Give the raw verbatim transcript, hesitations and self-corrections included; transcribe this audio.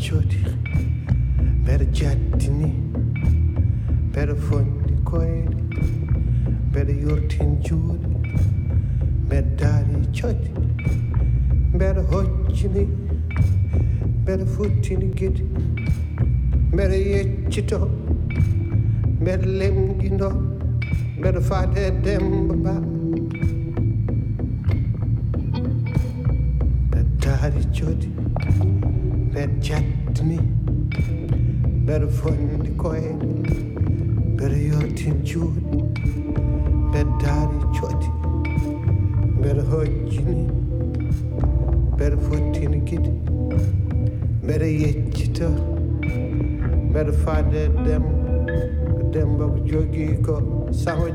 jodi mbeɗa jaddini mbeɗa fondi koyɗe mbeɗa yurtin juuɗe mbeɗa daari codde mbeɗa hoccini mbeɗa futtini gueɗe mbeɗa yeccito mbeɗa lemɗino mbeɗa faade Demba Ba mbeɗa daari codde mbeɗa jaddini mbeɗa fondi koyɗe mbeɗa yurtin juuɗe mbeɗa daari codde mbeɗa hoccini mbeɗa futtini gueɗe mbeɗa yeccito mbeɗa faade Demba Demba ko jogii ko sama